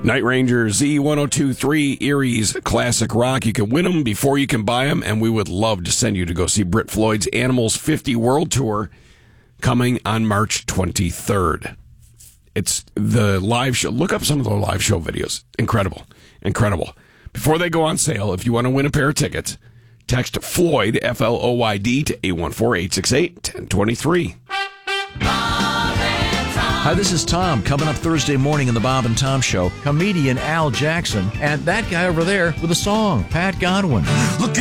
Night Ranger Z1023 Erie's classic rock. You can win them before you can buy them, and we would love to send you to go see Brit Floyd's Animals 50 World Tour coming on March 23rd. It's the live show. Look up some of the live show videos. Incredible. Incredible. Before they go on sale, if you want to win a pair of tickets, text Floyd, Floyd, to 814-868-1023. Hi, this is Tom. Coming up Thursday morning in the Bob and Tom Show, comedian Al Jackson and that guy over there with a song, Pat Godwin. Look